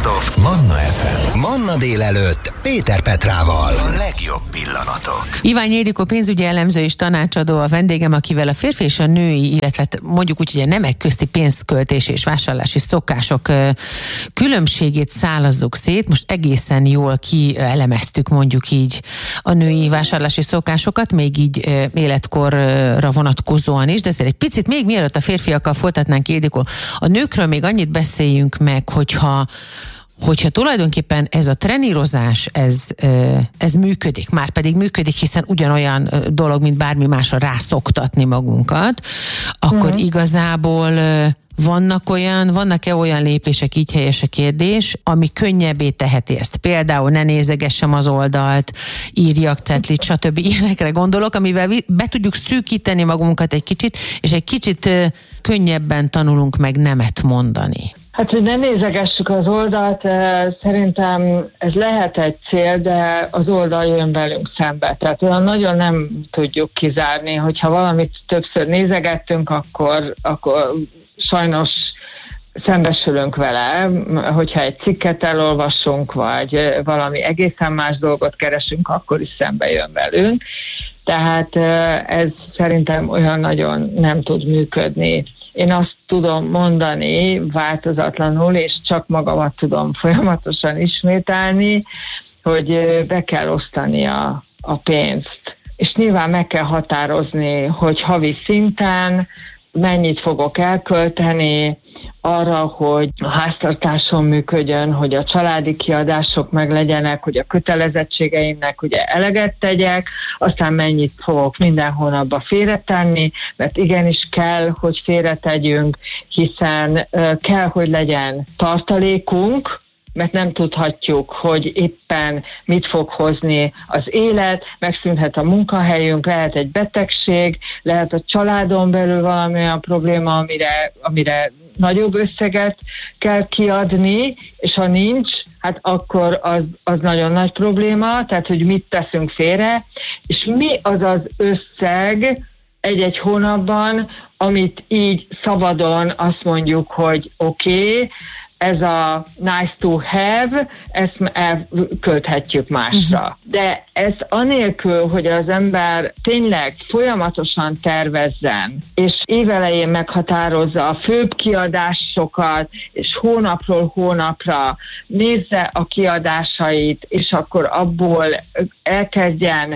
Best of Manna FM. Manna délelőtt Péter Petrával. A legjobb pillanatok. Iványi Ildikó pénzügyi elemző és tanácsadó a vendégem, akivel a férfi és a női, illetve mondjuk úgy, hogy a nemek közti pénzköltés és vásárlási szokások különbségét szálazzuk szét. Most egészen jól kielemeztük mondjuk így a női vásárlási szokásokat, még így életkorra vonatkozóan is, de ezért egy picit még mielőtt a férfiakkal folytatnánk, Ildikó, a nőkről még annyit beszéljünk meg, hogyha tulajdonképpen ez a trenírozás, ez működik, már pedig működik, hiszen ugyanolyan dolog, mint bármi másra rászoktatni magunkat, akkor igazából vannak-e olyan lépések, így helyes a kérdés, ami könnyebbé teheti ezt? Például ne nézegessem az oldalt, írjak cetlit, stb. Ilyenekre gondolok, amivel be tudjuk szűkíteni magunkat egy kicsit, és egy kicsit könnyebben tanulunk meg nemet mondani. Hát, hogy ne nézegessük az oldalt, szerintem ez lehet egy cél, de az oldal jön velünk szembe. Tehát olyan nagyon nem tudjuk kizárni, hogyha valamit többször nézegettünk, akkor sajnos szembesülünk vele, hogyha egy cikket elolvasunk, vagy valami egészen más dolgot keresünk, akkor is szembe jön velünk. Tehát ez szerintem olyan nagyon nem tud működni. Én azt tudom mondani változatlanul, és csak magamat tudom folyamatosan ismételni, hogy be kell osztani a pénzt. És nyilván meg kell határozni, hogy havi szinten mennyit fogok elkölteni arra, hogy a háztartásom működjön, hogy a családi kiadások meglegyenek, hogy a kötelezettségeimnek ugye eleget tegyek, aztán mennyit fogok minden hónapban félretenni, mert igenis kell, hogy félretegyünk, hiszen kell, hogy legyen tartalékunk, mert nem tudhatjuk, hogy éppen mit fog hozni az élet, megszűnhet a munkahelyünk, lehet egy betegség, lehet a családon belül valamilyen probléma, amire nagyobb összeget kell kiadni, és ha nincs, hát akkor az nagyon nagy probléma, tehát hogy mit teszünk félre, és mi az az összeg egy-egy hónapban, amit így szabadon azt mondjuk, hogy oké, ez a nice to have, ezt elkölthetjük másra. De ez anélkül, hogy az ember tényleg folyamatosan tervezzen, és évelején meghatározza a főbb kiadásokat, és hónapról hónapra nézze a kiadásait, és akkor abból elkezdjen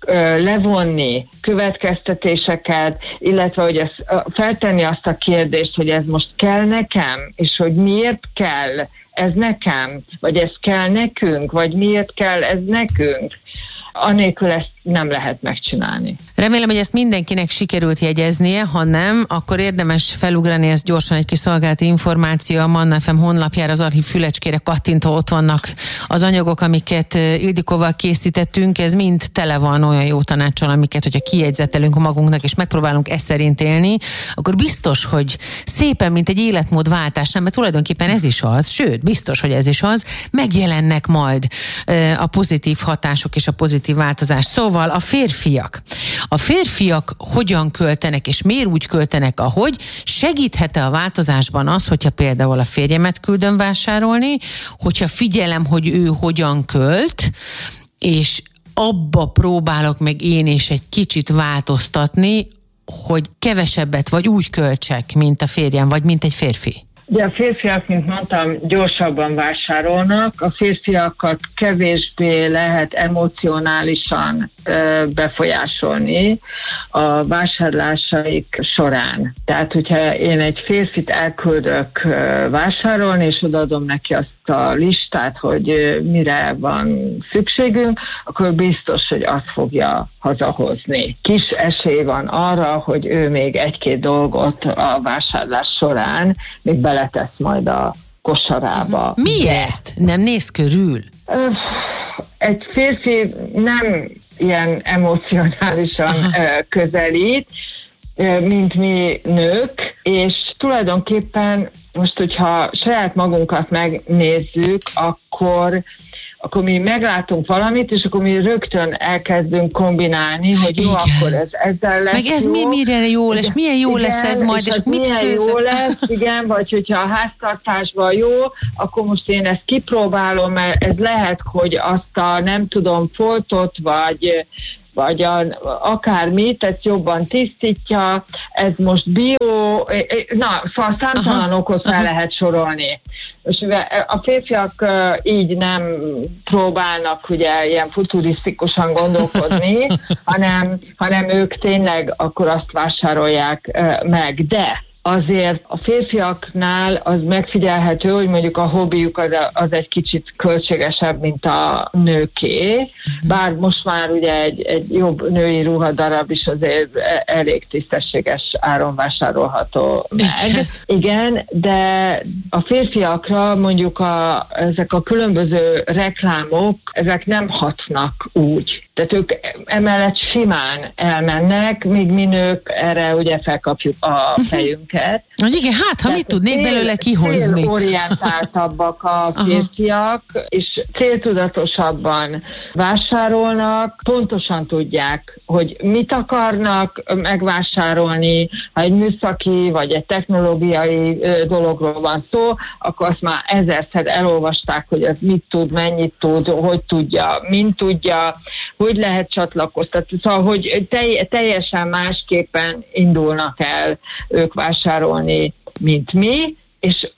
levonni következtetéseket, illetve hogy feltenni azt a kérdést, hogy ez most kell nekem, és hogy miért kell ez nekem, vagy ez kell nekünk, vagy miért kell ez nekünk. Anélkül ezt nem lehet megcsinálni. Remélem, hogy ezt mindenkinek sikerült jegyeznie, ha nem, akkor érdemes felugrani ezt gyorsan egy kis szolgálati információ a Manna FM honlapjára, az archív fülecskére kattintva ott vannak az anyagok, amiket Ildikóval készítettünk, ez mind tele van olyan jó tanáccsal, amiket, hogyha kijegyzetelünk magunknak, és megpróbálunk ezt szerint élni, akkor biztos, hogy szépen, mint egy életmódváltás, nem, mert tulajdonképpen ez is az, sőt, biztos, hogy ez is az, megjelennek majd a pozitív hatások és a pozitív változás. Szóval a férfiak hogyan költenek, és miért úgy költenek, ahogy? Segíthet-e a változásban az, hogyha például a férjemet küldöm vásárolni, hogyha figyelem, hogy ő hogyan költ, és abba próbálok meg én is egy kicsit változtatni, hogy kevesebbet vagy úgy költsek, mint a férjem, vagy mint egy férfi? De a férfiak, mint mondtam, gyorsabban vásárolnak, a férfiakat kevésbé lehet emocionálisan befolyásolni a vásárlásaik során. Tehát, hogyha én egy férfit elküldök vásárolni, és odaadom neki azt a listát, hogy mire van szükségünk, akkor biztos, hogy azt fogja hazahozni. Kis esély van arra, hogy ő még egy-két dolgot a vásárlás során még beletesz majd a kosarába. Miért? Nem néz körül? Egy férfi nem ilyen emocionálisan közelít, mint mi nők, és tulajdonképpen most, hogyha saját magunkat megnézzük, akkor akkor mi meglátunk valamit, és akkor mi rögtön elkezdünk kombinálni, hogy jó, akkor ez ezzel lesz. Meg ez mire jó lesz, milyen jó lesz ez majd, és mit milyen jó lesz, igen, vagy hogyha a háztartásban jó, akkor most én ezt kipróbálom, mert ez lehet, hogy azt a nem tudom, foltot, vagy akármit, ezt jobban tisztítja, ez most bio, szóval számtalan okot fel lehet sorolni. És a férfiak így nem próbálnak ugye ilyen futurisztikusan gondolkodni, hanem ők tényleg akkor azt vásárolják meg. De azért a férfiaknál az megfigyelhető, hogy mondjuk a hobbijuk az egy kicsit költségesebb, mint a nőké, bár most már ugye egy jobb női ruhadarab is azért elég tisztességes áron vásárolható meg. Igen, de a férfiakra mondjuk ezek a különböző reklámok, ezek nem hatnak úgy. Tehát ők emellett simán elmennek, míg mi nők erre ugye felkapjuk a fejünket. Igen, ha mit tudnék belőle kihozni? Célorientáltabbak a férfiak, és céltudatosabban vásárolnak, pontosan tudják, hogy mit akarnak megvásárolni, ha egy műszaki vagy egy technológiai dologról van szó, akkor azt már ezerszer elolvasták, hogy az mit tud, mennyit tud, hogy tudja, mint tudja, hogy lehet csatlakoztatni. Szóval, hogy teljesen másképpen indulnak el ők vásárolni, mint mi, és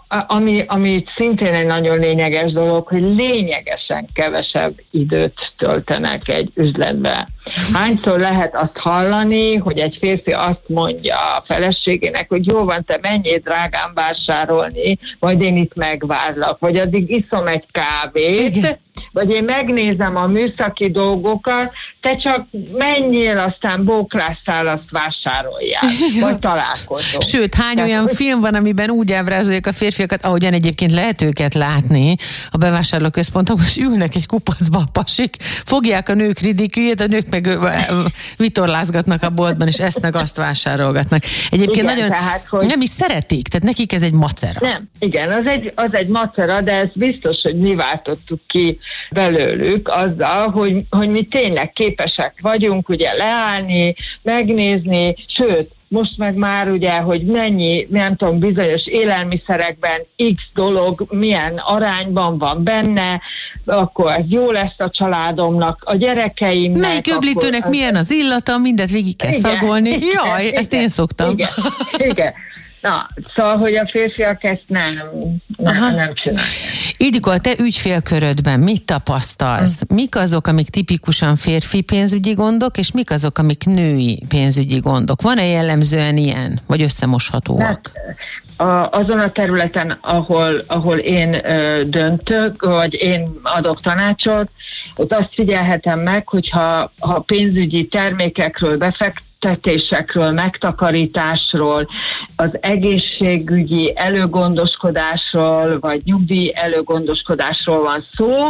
ami szintén egy nagyon lényeges dolog, hogy lényegesen kevesebb időt töltenek egy üzletbe. Hányszor lehet azt hallani, hogy egy férfi azt mondja a feleségének, hogy jó van, te menjél drágán vásárolni, majd én itt megvárlak, vagy addig iszom egy kávét, igen, vagy én megnézem a műszaki dolgokat, te csak menjél, aztán bóklásszál, azt vásároljál, vagy találkozunk. Sőt, hány olyan film van, amiben úgy ábrázolják a férfiakat, ahogyan egyébként lehet őket látni a bevásárlóközpontokban, és ülnek egy kupacba a pasik, fogják a nők ridiküljét, a nők meg vitorlázgatnak a boltban, és ezt meg azt vásárolgatnak. Egyébként igen, nagyon tehát, hogy nem is szeretik, tehát nekik ez egy macera. Nem, igen, az egy macera, de ez biztos, hogy mi váltottuk ki belőlük azzal, hogy mi tényleg képesek vagyunk ugye leállni, megnézni, sőt, most meg már ugye, hogy mennyi, nem tudom, bizonyos élelmiszerekben X dolog milyen arányban van benne, akkor ez jó lesz a családomnak, a gyerekeimnek. Melyik öblítőnek milyen az illata, mindent végig kell szagolni. Jaj, igen, ezt én szoktam. Igen. Na, szóval, hogy a férfiak ezt nem csinálják. Ildikó, a te ügyfélkörödben mit tapasztalsz? Mik azok, amik tipikusan férfi pénzügyi gondok, és mik azok, amik női pénzügyi gondok? Van-e jellemzően ilyen, vagy összemoshatóak? Azon a területen, ahol én döntök, vagy én adok tanácsot, ott azt figyelhetem meg, hogyha pénzügyi termékekről, befektetésekről, megtakarításról, az egészségügyi előgondoskodásról, vagy nyugdíj előgondoskodásról van szó,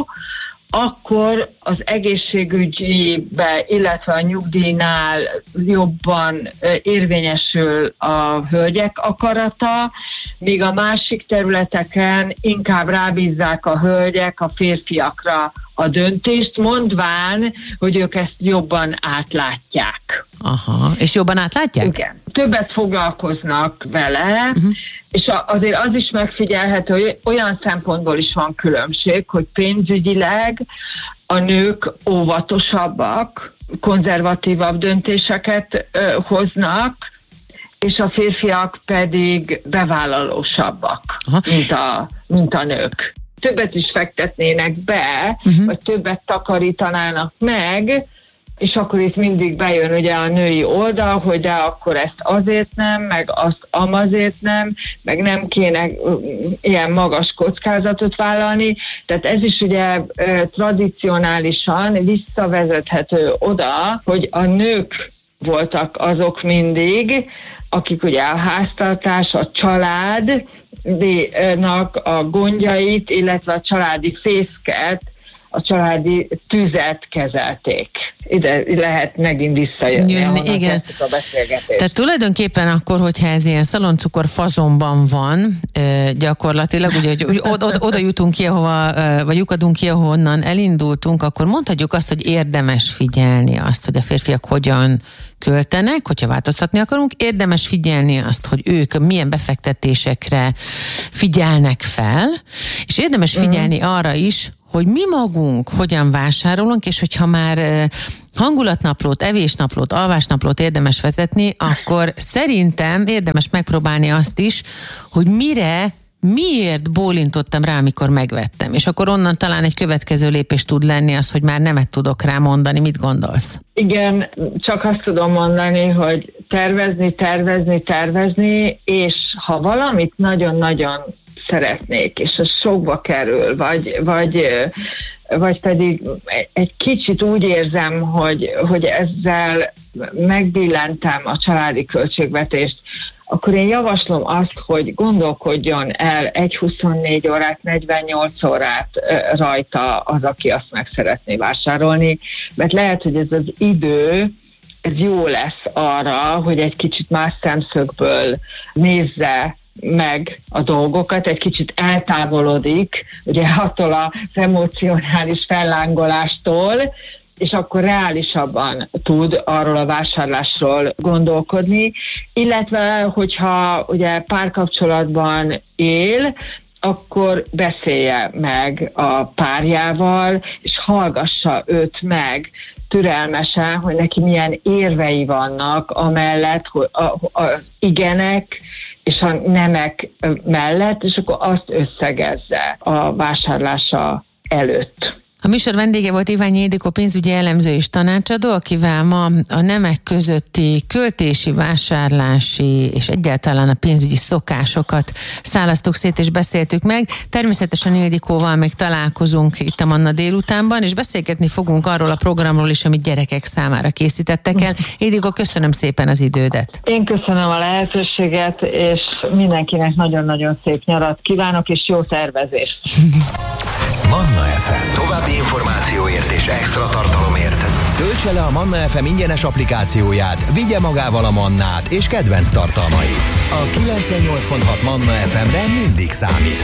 akkor az egészségügybe, illetve a nyugdíjnál jobban érvényesül a hölgyek akarata, míg a másik területeken inkább rábízzák a hölgyek a férfiakra a döntést, mondván, hogy ők ezt jobban átlátják. Aha, és jobban átlátják? Igen. Többet foglalkoznak vele, és azért az is megfigyelhető, hogy olyan szempontból is van különbség, hogy pénzügyileg a nők óvatosabbak, konzervatívabb döntéseket hoznak, és a férfiak pedig bevállalósabbak, mint a nők. Többet is fektetnének be, vagy többet takarítanának meg, és akkor itt mindig bejön ugye a női oldal, hogy de akkor ezt azért nem, meg azt amazért nem, meg nem kéne ilyen magas kockázatot vállalni. Tehát ez is ugye tradicionálisan visszavezethető oda, hogy a nők voltak azok mindig, akik ugye a háztartás, a családnak a gondjait, illetve a családi fészket a családi tüzet kezelték. Ide lehet megint visszajönni, igen. A beszélgetést. Tehát tulajdonképpen akkor, hogyha ez ilyen szaloncukor fazonban van, gyakorlatilag, ugye, hogy oda jutunk ki, vagy lyukadunk ki, ahonnan elindultunk, akkor mondhatjuk azt, hogy érdemes figyelni azt, hogy a férfiak hogyan költenek, hogyha változtatni akarunk, érdemes figyelni azt, hogy ők milyen befektetésekre figyelnek fel, és érdemes figyelni arra is, hogy mi magunk hogyan vásárolunk, és hogyha már hangulatnaplót, evésnaplót, alvásnaplót érdemes vezetni, akkor szerintem érdemes megpróbálni azt is, hogy miért bólintottam rá, amikor megvettem. És akkor onnan talán egy következő lépés tud lenni az, hogy már nemet tudok rá mondani. Mit gondolsz? Igen, csak azt tudom mondani, hogy tervezni, és ha valamit nagyon-nagyon szeretnék, és az sokba kerül, vagy pedig egy kicsit úgy érzem, hogy ezzel megbillentem a családi költségvetést, akkor én javaslom azt, hogy gondolkodjon el 24 órát, 48 órát rajta az, aki azt meg szeretné vásárolni, mert lehet, hogy ez az idő, ez jó lesz arra, hogy egy kicsit más szemszögből nézze meg a dolgokat, egy kicsit eltávolodik, ugye attól az emocionális fellángolástól, és akkor reálisabban tud arról a vásárlásról gondolkodni, illetve hogyha ugye párkapcsolatban él, akkor beszélje meg a párjával, és hallgassa őt meg türelmesen, hogy neki milyen érvei vannak amellett, hogy az igenek és a nemek mellett, és akkor azt összegezze a vásárlása előtt. A műsor vendége volt Iványi Ildikó, pénzügyi elemző és tanácsadó, akivel ma a nemek közötti költési, vásárlási és egyáltalán a pénzügyi szokásokat szálasztuk szét és beszéltük meg. Természetesen Ildikóval még találkozunk itt a Manna délutánban, és beszélgetni fogunk arról a programról is, amit gyerekek számára készítettek el. Ildikó, köszönöm szépen az idődet. Én köszönöm a lehetőséget, és mindenkinek nagyon-nagyon szép nyarat kívánok, és jó tervezést. Manna FM. További információért és extra tartalomért töltse le a Manna FM ingyenes applikációját, vigye magával a Mannát és kedvenc tartalmait. A 98.6 Manna FM-re mindig számíthat.